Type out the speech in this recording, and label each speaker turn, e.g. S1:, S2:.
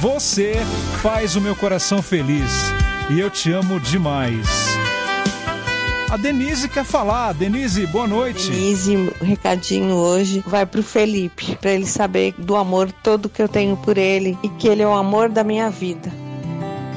S1: Você faz o meu coração feliz e eu te amo demais. A Denise quer falar. Denise, boa noite.
S2: Denise, o recadinho hoje vai pro Felipe, pra ele saber do amor todo que eu tenho por ele e que ele é o amor da minha vida.